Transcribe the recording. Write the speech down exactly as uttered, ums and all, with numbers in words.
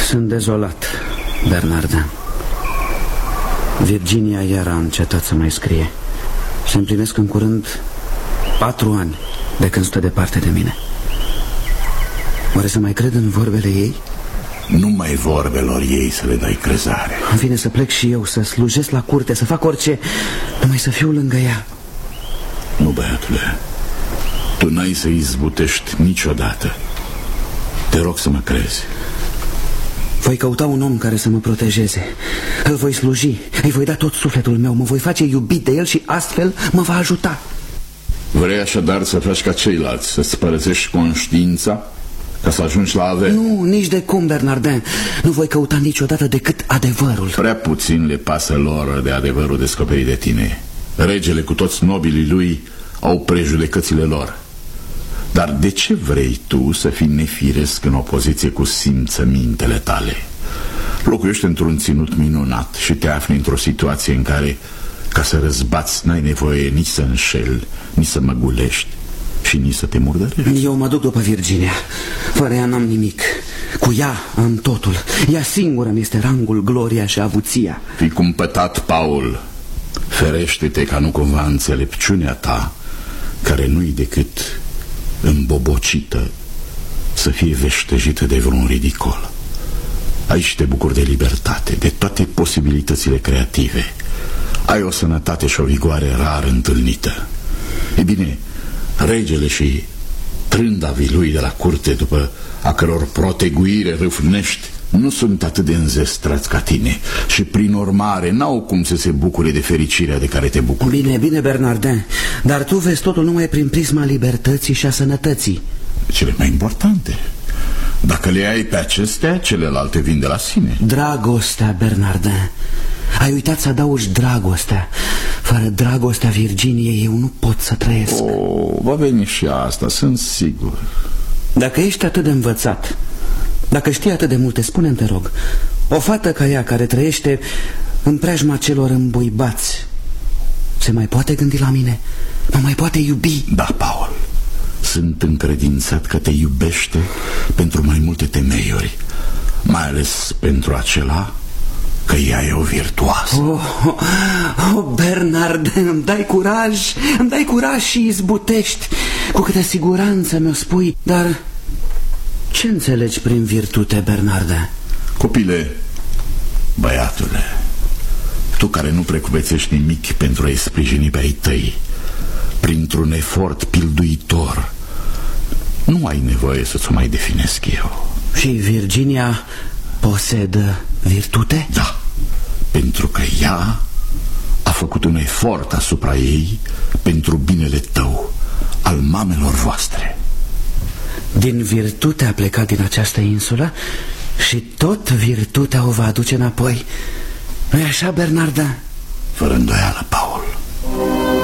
Sunt dezolat, Bernardin. Virginia iar a încetat să mai scrie. Se împlinesc în curând patru ani de când stă departe de mine. Oare să mai cred în vorbele ei? Numai vorbelor ei să le dai crezare. Îmi vine să plec și eu, să slujesc la curte, să fac orice, numai să fiu lângă ea. Nu, băiatule, tu n-ai să izbutești niciodată. Te rog să mă crezi. Voi căuta un om care să mă protejeze. Îl voi sluji, îi voi da tot sufletul meu, mă voi face iubit de el și astfel mă va ajuta. Vrei așadar să faci ca ceilalți, să-ți părăsești conștiința ca să ajungi la avere? Nu, nici de cum, Bernardin. Nu voi căuta niciodată decât adevărul. Prea puțin le pasă lor de adevărul descoperit de tine. Regele cu toți nobilii lui au prejudecățile lor. Dar de ce vrei tu să fii nefiresc în opoziție cu simțămintele tale? Locuiești într-un ținut minunat și te afli într-o situație în care, ca să răzbați, n-ai nevoie nici să înșeli, nici să măgulești și nici să te murdărești. Eu mă duc după Virginia. Fără ea n-am nimic. Cu ea am totul. Ea singură mi-este rangul, gloria și avuția. Fii cumpătat, Paul. Ferește-te ca nu cumva înțelepciunea ta, care nu-i decât îmbobocită, să fie veștejită de vreun ridicol. Aici te bucuri de libertate, de toate posibilitățile creative. Ai o sănătate și o vigoare rar întâlnită. E bine, regele și trândavii lui de la curte, după a căror proteguire râfnești, nu sunt atât de înzestrați ca tine și prin urmare n-au cum să se bucure de fericirea de care te bucuri. Bine, bine, Bernardin, dar tu vezi totul numai prin prisma libertății și a sănătății. Cele mai importante. Dacă le ai pe acestea, celelalte vin de la sine. Dragostea, Bernardin. Ai uitat să adaugi dragostea. Fără dragostea Virginiei eu nu pot să trăiesc. Oh, va veni și asta, sunt sigur. Dacă ești atât de învățat, dacă știi atât de multe, spune-mi, te rog, o fată ca ea care trăiește în preajma celor îmbuibați, se mai poate gândi la mine? Mă mai poate iubi? Da, Paul, sunt încredințat că te iubește pentru mai multe temeiuri, mai ales pentru acela că ea e o virtuoasă. Oh, oh, oh, Bernardin, îmi dai curaj, îmi dai curaj și izbutești. Cu câtă siguranță mi-o spui, dar ce înțelegi prin virtute, Bernardin? Copile, băiatule, tu care nu precupețești nimic pentru a-i sprijini pe ai tăi, printr-un efort pilduitor, nu ai nevoie să-ți o mai definesc eu. Și Virginia posedă virtute? Da, pentru că ea a făcut un efort asupra ei pentru binele tău, al mamelor voastre. Din virtute a plecat din această insulă și tot virtutea o va aduce înapoi. Nu-i așa, Bernardin? Fără îndoială, Paul.